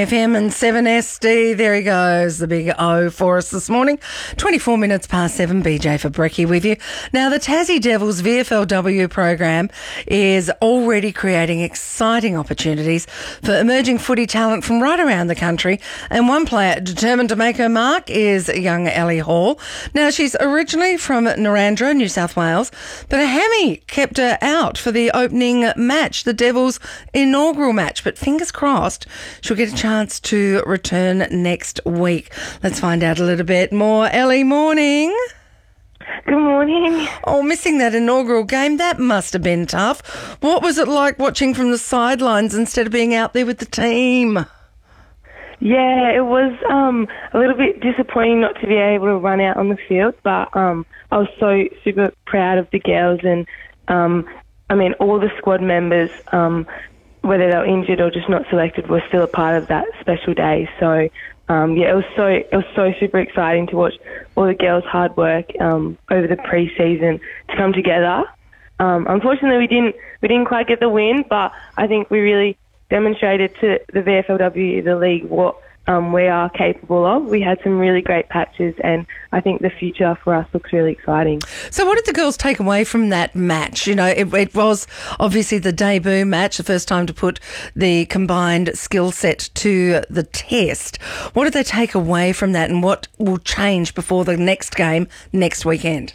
FM and 7SD, there he goes, the big O for us this morning. 24 minutes past 7, BJ for Brekkie with you. Now, the Tassie Devils VFLW program is already creating exciting opportunities for emerging footy talent from right around the country, and one player determined to make her mark is young Ellie Hall. Now, she's originally from Narrandera, New South Wales, but a hammy kept her out for the opening match, the Devils' inaugural match, but fingers crossed she'll get a chance to return next week. Let's find out a little bit more. Ellie, morning. Good morning. Oh, missing that inaugural game, that must have been tough. What was it like watching from the sidelines instead of being out there with the team? Yeah, it was a little bit disappointing not to be able to run out on the field, but I was so super proud of the girls, and all the squad members, whether they were injured or just not selected, were still a part of that special day. So it was so super exciting to watch all the girls' hard work over the pre-season to come together. Unfortunately, we didn't quite get the win, but I think we really demonstrated to the VFLW, the league, what we are capable of. We had some really great patches, and I think the future for us looks really exciting. So what did the girls take away from that match? You know, it was obviously the debut match, the first time to put the combined skill set to the test. What did they take away from that, and what will change before the next game next weekend?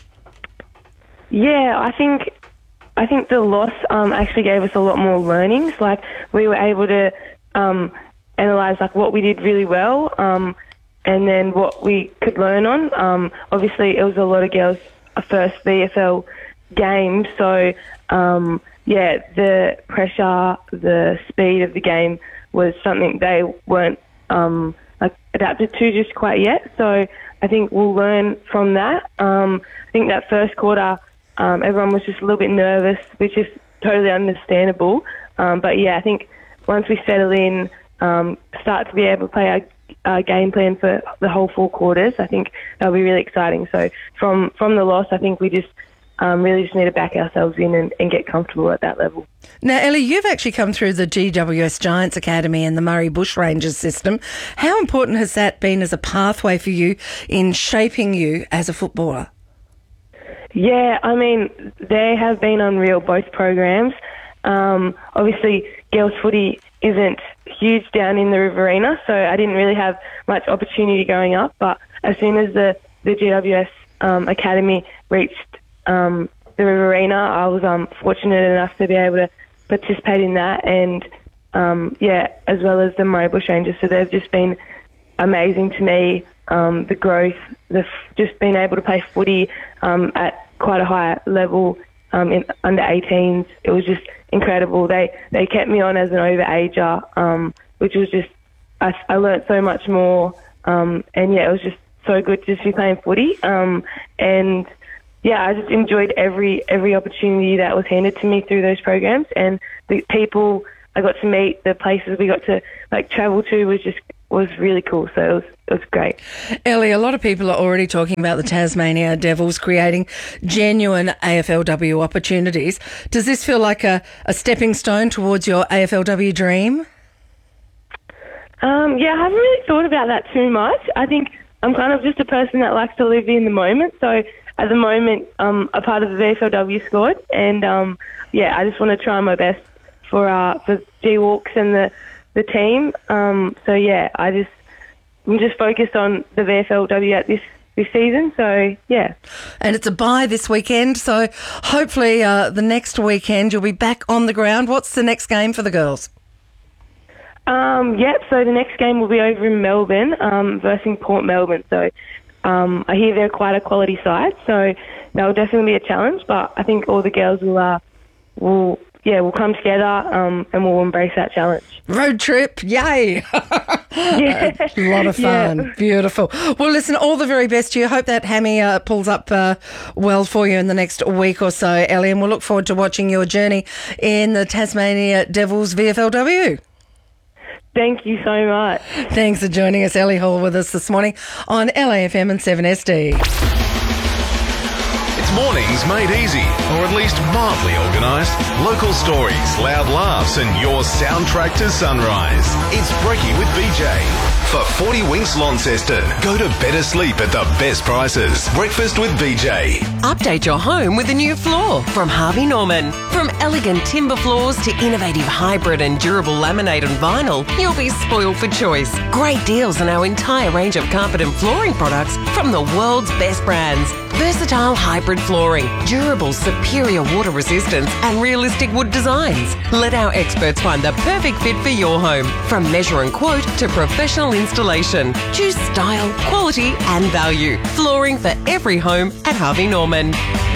Yeah, I think the loss actually gave us a lot more learnings. Like, we were able to analyse what we did really well, and then what we could learn on. Obviously, it was a lot of girls' first VFL game, so the pressure, the speed of the game was something they weren't adapted to just quite yet. So I think we'll learn from that. I think that first quarter, everyone was just a little bit nervous, which is totally understandable. But yeah, I think once we settle in, start to be able to play our game plan for the whole 4 quarters, I think that'll be really exciting. So from the loss, I think we just really just need to back ourselves in and get comfortable at that level. Now, Ellie, you've actually come through the GWS Giants Academy and the Murray Bushrangers system. How important has that been as a pathway for you in shaping you as a footballer? Yeah, they have been unreal, both programs. Obviously, girls' footy isn't huge down in the Riverina, so I didn't really have much opportunity going up. But as soon as the GWS Academy reached the Riverina, I was fortunate enough to be able to participate in that, and as well as the Murray Bushrangers. So they've just been amazing to me. The growth, just being able to play footy at quite a high level in under 18s, it was just incredible. They kept me on as an overager, which was just, I learnt so much more, and yeah, it was just so good to just be playing footy, and yeah, I just enjoyed every opportunity that was handed to me through those programs, and the people I got to meet, the places we got to travel to was really cool. So it was great. Ellie, a lot of people are already talking about the Tasmania Devils creating genuine AFLW opportunities. Does this feel like a stepping stone towards your AFLW dream? Yeah, I haven't really thought about that too much. I think I'm kind of just a person that likes to live in the moment. So at the moment, I'm a part of the VFLW squad, and I just want to try my best for G-Walks and the team. So yeah, I'm just focused on the VFLW at this season. So yeah. And it's a bye this weekend, so hopefully the next weekend you'll be back on the ground. What's the next game for the girls? So the next game will be over in Melbourne, versus Port Melbourne. So I hear they're quite a quality side, so that will definitely be a challenge. But I think all the girls will come together and we'll embrace that challenge. Road trip, yay! Yeah. A lot of fun. Yeah. Beautiful. Well, listen, all the very best to you. Hope that hammy pulls up well for you in the next week or so, Ellie, and we'll look forward to watching your journey in the Tasmania Devils VFLW. Thank you so much. Thanks for joining us, Ellie Hall, with us this morning on LAFM and 7SD. Mornings made easy, or at least mildly organised. Local stories, loud laughs, and your soundtrack to sunrise. It's Brekkie with BJ. For 40 Winks Launceston, go to better sleep at the best prices. Breakfast with BJ. Update your home with a new floor from Harvey Norman. From elegant timber floors to innovative hybrid and durable laminate and vinyl, you'll be spoiled for choice. Great deals on our entire range of carpet and flooring products from the world's best brands. Versatile hybrid flooring, durable superior water resistance and realistic wood designs. Let our experts find the perfect fit for your home. From measure and quote to professional installation. Choose style, quality and value. Flooring for every home at Harvey Norman.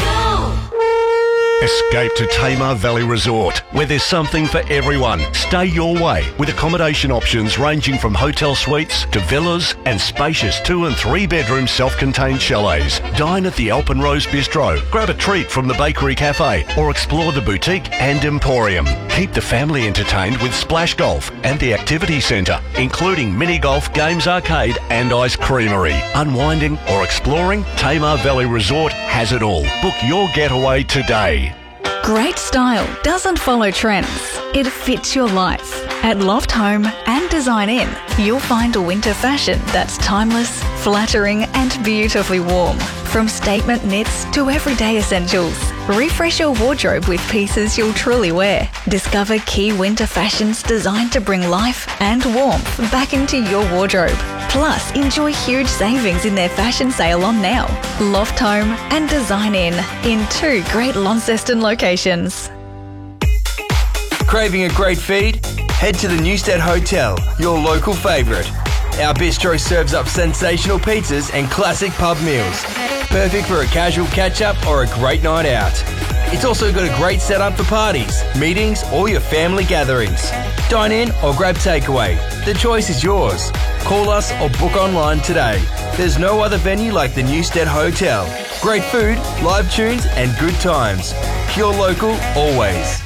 Escape to Tamar Valley Resort, where there's something for everyone. Stay your way with accommodation options ranging from hotel suites to villas and spacious 2 and 3 bedroom self-contained chalets. Dine at the Alpenrose Bistro, grab a treat from the Bakery Cafe or explore the boutique and emporium. Keep the family entertained with Splash Golf and the Activity Centre, including mini golf, games arcade and ice creamery. Unwinding or exploring, Tamar Valley Resort has it all. Book your getaway today. Great style doesn't follow trends. It fits your life. At Loft Home and Design Inn, you'll find a winter fashion that's timeless, flattering and beautifully warm. From statement knits to everyday essentials. Refresh your wardrobe with pieces you'll truly wear. Discover key winter fashions designed to bring life and warmth back into your wardrobe. Plus, enjoy huge savings in their fashion sale on now. Loft Home and Design Inn in 2 great Launceston locations. Craving a great feed? Head to the Newstead Hotel, your local favourite. Our bistro serves up sensational pizzas and classic pub meals. Perfect for a casual catch-up or a great night out. It's also got a great setup for parties, meetings or your family gatherings. Dine in or grab takeaway. The choice is yours. Call us or book online today. There's no other venue like the Newstead Hotel. Great food, live tunes and good times. Pure local always.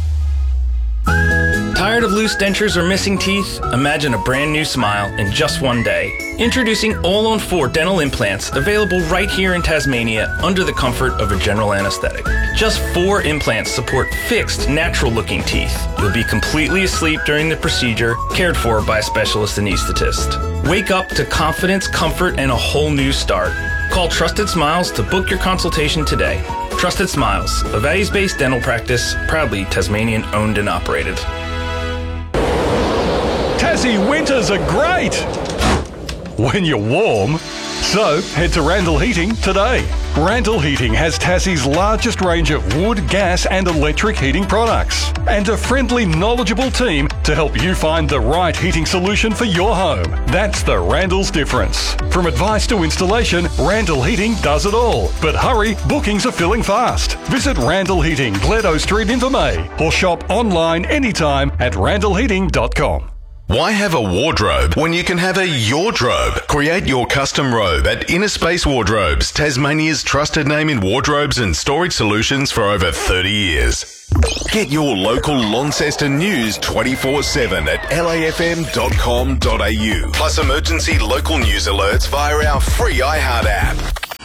Tired of loose dentures or missing teeth? Imagine a brand new smile in just one day. Introducing All on 4 dental implants, available right here in Tasmania under the comfort of a general anesthetic. Just 4 implants support fixed, natural-looking teeth. You'll be completely asleep during the procedure, cared for by a specialist anaesthetist. Wake up to confidence, comfort, and a whole new start. Call Trusted Smiles to book your consultation today. Trusted Smiles, a values-based dental practice, proudly Tasmanian owned and operated. Tassie winters are great when you're warm. So head to Randall Heating today. Randall Heating has Tassie's largest range of wood, gas and electric heating products and a friendly, knowledgeable team to help you find the right heating solution for your home. That's the Randall's difference. From advice to installation, Randall Heating does it all. But hurry, bookings are filling fast. Visit Randall Heating, Gledo Street, Invermay, or shop online anytime at randallheating.com. Why have a wardrobe when you can have a yordrobe? Create your custom robe at Inner Space Wardrobes, Tasmania's trusted name in wardrobes and storage solutions for over 30 years. Get your local Launceston news 24/7 at lafm.com.au. Plus emergency local news alerts via our free iHeart app.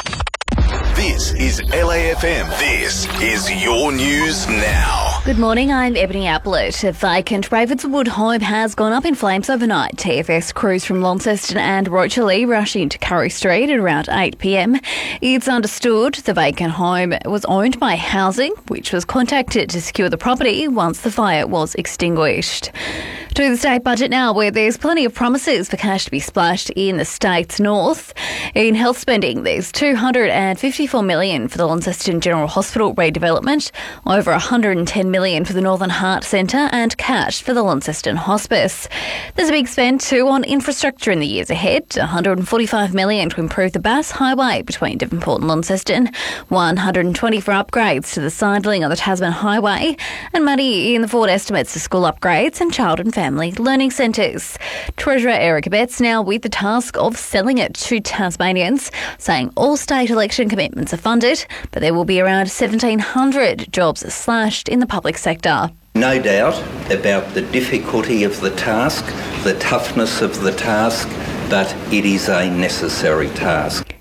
This is LAFM. This is your news now. Good morning, I'm Ebony Ablett. A vacant Ravenswood home has gone up in flames overnight. TFS crews from Launceston and Rocherley rushing to Curry Street at around 8 p.m. It's understood the vacant home was owned by Housing, which was contacted to secure the property once the fire was extinguished. To the state budget now, where there's plenty of promises for cash to be splashed in the state's north. In health spending, there's $254 million for the Launceston General Hospital redevelopment, over $110 million for the Northern Heart Centre and cash for the Launceston Hospice. There's a big spend too on infrastructure in the years ahead, $145 million to improve the Bass Highway between Devonport and Launceston, $120 for upgrades to the sidling of the Tasman Highway, and money in the forward estimates for school upgrades and child and family learning centres. Treasurer Erica Betts now with the task of selling it to Tasmanians, saying all state election commitments are funded, but there will be around 1,700 jobs slashed in the public sector. No doubt about the difficulty of the task, the toughness of the task, but it is a necessary task.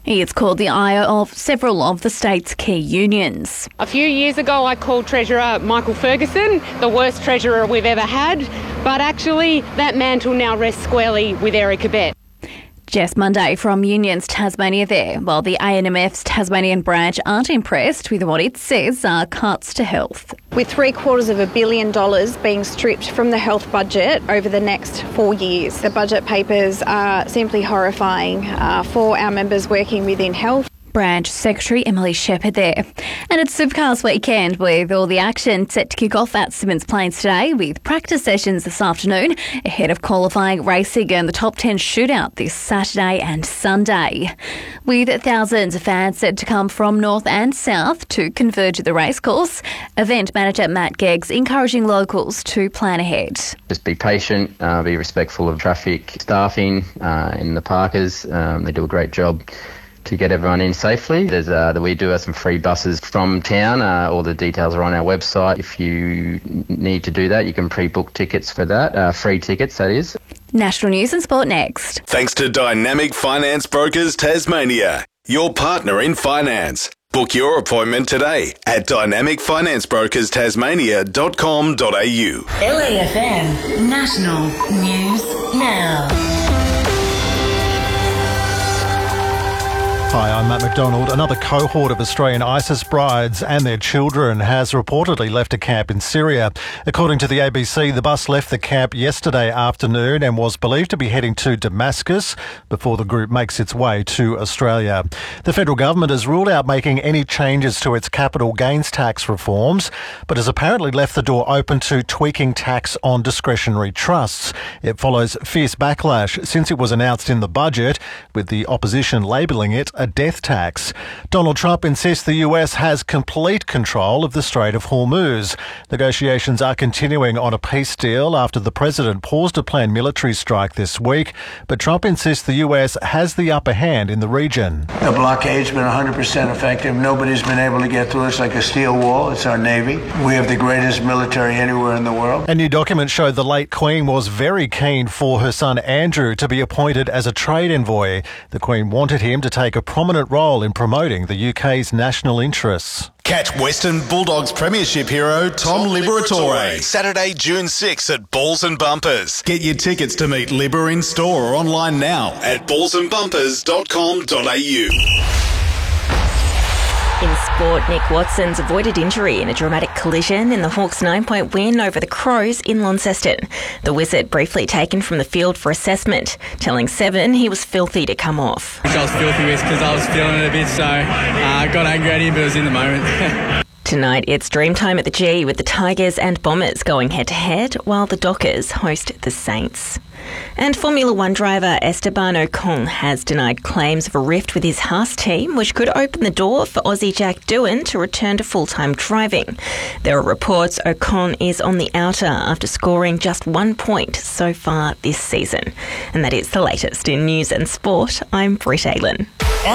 It's caught the eye of several of the state's key unions. A few years ago, I called Treasurer Michael Ferguson the worst treasurer we've ever had, but actually that mantle now rests squarely with Eric Abet. Jess Monday from Unions Tasmania there, while the ANMF's Tasmanian branch aren't impressed with what it says are cuts to health. With $750 million being stripped from the health budget over the next 4 years, the budget papers are simply horrifying for our members working within health. Branch Secretary Emily Shepherd there. And it's Supercars weekend with all the action set to kick off at Symmons Plains today with practice sessions this afternoon ahead of qualifying racing and the top 10 shootout this Saturday and Sunday. With thousands of fans set to come from north and south to converge at the racecourse, event manager Matt Geggs encouraging locals to plan ahead. Just be patient, be respectful of traffic, staffing and the parkers. They do a great job to get everyone in safely. We do have some free buses from town. All the details are on our website. If you need to do that, you can pre-book tickets for that. Free tickets, that is. National News and Sport next. Thanks to Dynamic Finance Brokers Tasmania, your partner in finance. Book your appointment today at dynamicfinancebrokerstasmania.com.au. LAFM National News Now. Hi, I'm Matt McDonald. Another cohort of Australian ISIS brides and their children has reportedly left a camp in Syria. According to the ABC, the bus left the camp yesterday afternoon and was believed to be heading to Damascus before the group makes its way to Australia. The federal government has ruled out making any changes to its capital gains tax reforms, but has apparently left the door open to tweaking tax on discretionary trusts. It follows fierce backlash since it was announced in the budget, with the opposition labelling it a death tax. Donald Trump insists the US has complete control of the Strait of Hormuz. Negotiations are continuing on a peace deal after the president paused a planned military strike this week, but Trump insists the US has the upper hand in the region. The blockade's been 100% effective. Nobody's been able to get through us like a steel wall. It's our Navy. We have the greatest military anywhere in the world. A new document showed the late Queen was very keen for her son Andrew to be appointed as a trade envoy. The Queen wanted him to take a prominent role in promoting the UK's national interests. Catch Western Bulldogs Premiership hero Tom Liberatore Saturday, June 6 at Balls and Bumpers. Get your tickets to meet Libber in store or online now at ballsandbumpers.com.au. In sport, Nick Watson's avoided injury in a dramatic collision in the Hawks' 9-point win over the Crows in Launceston. The Wizard briefly taken from the field for assessment, telling Seven he was filthy to come off. I was filthy because I was feeling it a bit, so I got angry at him, but it was in the moment. Tonight, it's Dreamtime at the G with the Tigers and Bombers going head-to-head while the Dockers host the Saints. And Formula One driver Esteban Ocon has denied claims of a rift with his Haas team, which could open the door for Aussie Jack Doohan to return to full-time driving. There are reports Ocon is on the outer after scoring just 1 point so far this season. And that is the latest in news and sport. I'm Britt Aylen.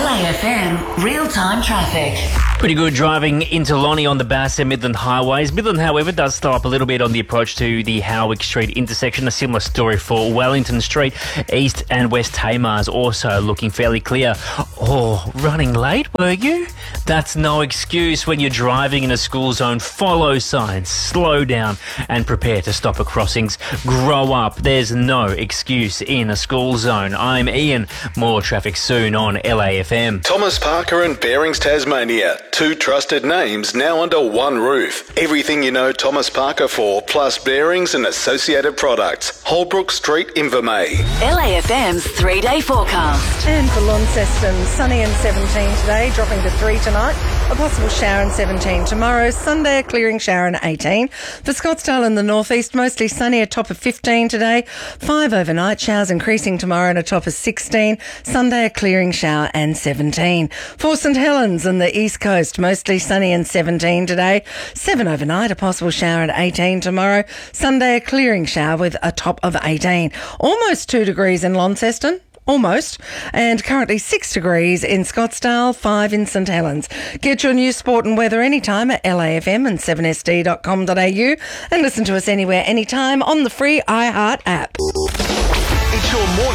LAFM real-time traffic. Pretty good driving into Lonnie on the Bass and Midland highways. Midland, however, does slow up a little bit on the approach to the Howick Street intersection. A similar story for Wellington Street. East and West Tamar's also looking fairly clear. Oh, running late, were you? That's no excuse when you're driving in a school zone. Follow signs, slow down and prepare to stop at crossings. Grow up. There's no excuse in a school zone. I'm Ian. More traffic soon on LAFM. Thomas Parker and Bearings Tasmania. 2 trusted names now under one roof. Everything you know Thomas Parker for, plus bearings and associated products. Holbrook Street, Invermay. LAFM's 3-day forecast. And for Launceston, sunny and 17 today, dropping to 3 tonight. A possible shower and 17 tomorrow. Sunday, a clearing shower and 18. For Scottsdale in the northeast, mostly sunny, a top of 15 today. 5 overnight, showers increasing tomorrow and a top of 16. Sunday, a clearing shower and 17. For St Helens in the east coast, mostly sunny and 17 today. 7 overnight, a possible shower and 18 tomorrow. Sunday, a clearing shower with a top of 18. Almost 2 degrees in Launceston. Almost. And currently 6 degrees in Scottsdale, 5 in St Helens. Get your news, sport and weather anytime at LAFM and 7sd.com.au and listen to us anywhere, anytime on the free iHeart app. It's your morning mood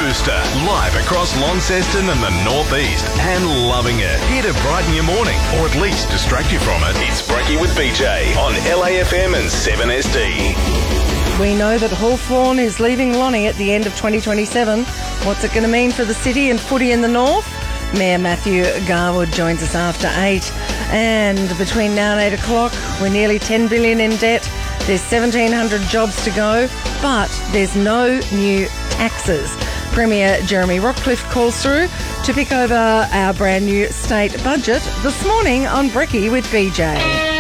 booster. Live across Launceston and the Northeast. And loving it. Here to brighten your morning, or at least distract you from it. It's Brekkie with BJ on LAFM and 7SD. We know that Hawthorn is leaving Lonnie at the end of 2027. What's it going to mean for the city and footy in the north? Mayor Matthew Garwood joins us after 8. And between now and 8 o'clock, we're nearly $10 billion in debt. There's 1,700 jobs to go, but there's no new taxes. Premier Jeremy Rockcliffe calls through to pick over our brand new state budget this morning on Brekkie with BJ.